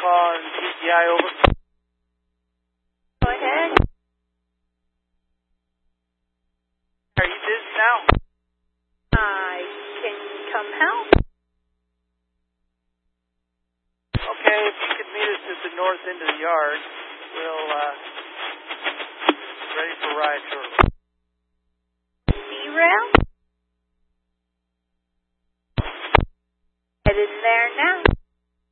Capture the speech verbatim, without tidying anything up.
calling T T I over. Go ahead. Are you busy now? I can come help. Okay, if you could meet us at the north end of the yard, we'll uh, ready for a ride shortly.